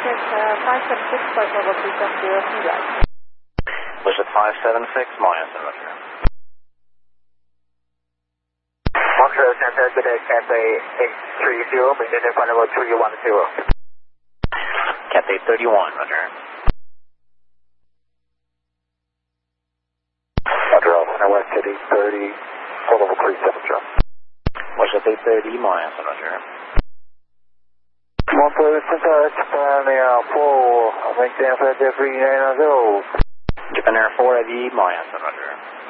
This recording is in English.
Wizard 576, flight level 370, feedback. Wizard 576, Myosin, roger. Montreal Center, good day, Cathay 830, maintain flight level 310. Cathay 31, roger. Montreal Center, West City 30, flight level 370. Wizard 830, Myosin, roger. Montreal Center, Japan Air 4, maintain flight level 390. Japan Air 4, ID, Myosin, roger.